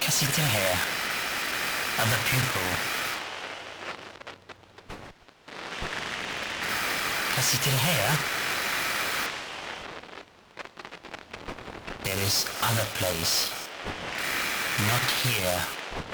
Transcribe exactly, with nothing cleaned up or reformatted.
sitting here, other people are sitting here. There is other place, not here.